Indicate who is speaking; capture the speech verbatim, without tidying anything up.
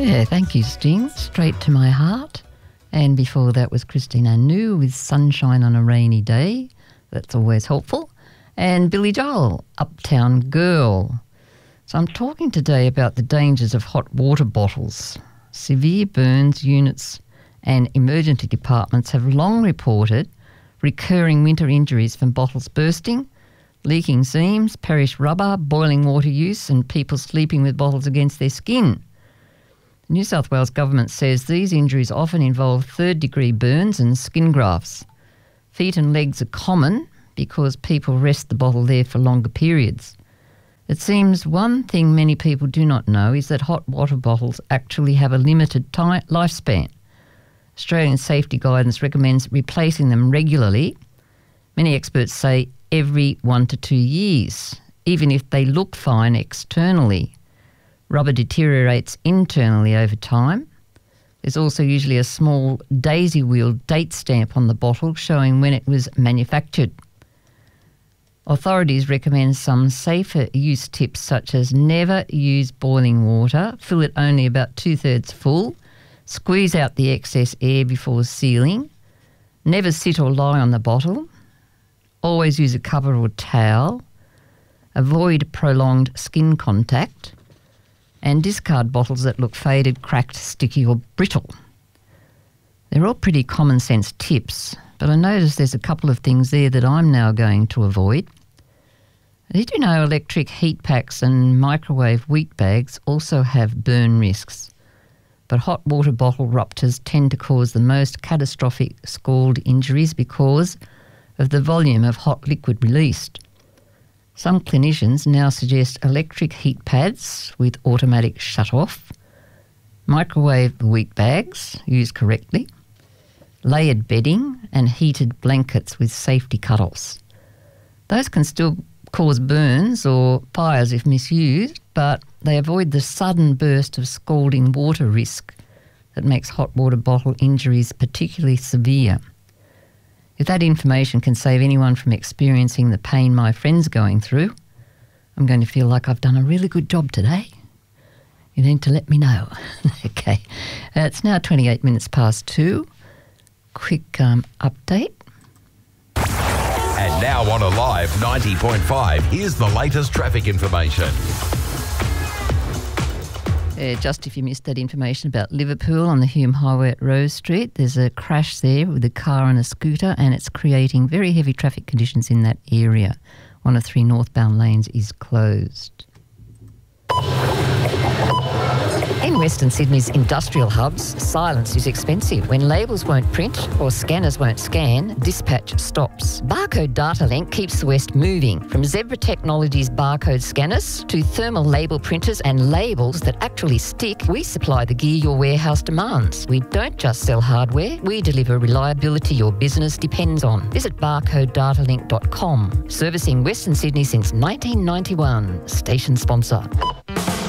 Speaker 1: Yeah, thank you, Sting. Straight to my heart. And before that was Christina Anu with Sunshine on a Rainy Day. That's always helpful. And Billy Joel, Uptown Girl. So I'm talking today about the dangers of hot water bottles. Severe burns units and emergency departments have long reported recurring winter injuries from bottles bursting, leaking seams, perished rubber, boiling water use and people sleeping with bottles against their skin. The New South Wales Government says these injuries often involve third-degree burns and skin grafts. Feet and legs are common because people rest the bottle there for longer periods. It seems one thing many people do not know is that hot water bottles actually have a limited time, lifespan. Australian safety guidance recommends replacing them regularly. Many experts say every one to two years, even if they look fine externally. Rubber deteriorates internally over time. There's also usually a small daisy wheel date stamp on the bottle showing when it was manufactured. Authorities recommend some safer use tips such as never use boiling water, fill it only about two-thirds full, squeeze out the excess air before sealing, never sit or lie on the bottle, always use a cover or towel, avoid prolonged skin contact, and discard bottles that look faded, cracked, sticky or brittle. They're all pretty common sense tips, but I notice there's a couple of things there that I'm now going to avoid. Did you know electric heat packs and microwave wheat bags also have burn risks? But hot water bottle ruptures tend to cause the most catastrophic scald injuries because of the volume of hot liquid released. Some clinicians now suggest electric heat pads with automatic shut-off, microwave wheat bags used correctly, layered bedding and heated blankets with safety cut-offs. Those can still cause burns or fires if misused, but they avoid the sudden burst of scalding water risk that makes hot water bottle injuries particularly severe. If that information can save anyone from experiencing the pain my friend's going through, I'm going to feel like I've done a really good job today. You need to let me know. Okay. Uh, it's now twenty-eight minutes past two. Quick um, update.
Speaker 2: And now on Alive ninety point five, here's the latest traffic information.
Speaker 1: Uh, just if you missed that information about Liverpool on the Hume Highway at Rose Street, there's a crash there with a car and a scooter and it's creating very heavy traffic conditions in that area. One of three northbound lanes is closed. In Western Sydney's industrial hubs, silence is expensive. When labels won't print or scanners won't scan, dispatch stops. Barcode Data Link keeps the West moving. From Zebra Technologies barcode scanners to thermal label printers and labels that actually stick, we supply the gear your warehouse demands. We don't just sell hardware, we deliver reliability your business depends on. Visit barcode data link dot com. Servicing Western Sydney since nineteen ninety-one. Station sponsor.